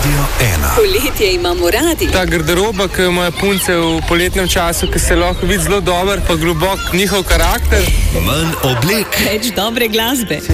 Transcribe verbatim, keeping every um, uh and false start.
Radio ena. Poletje imamo radi. Ta garderoba, ki ima punce v poletnem času, ki se lahko vidi zelo dober, pa globok njihov karakter. Manj oblek. Več dobre glasbe.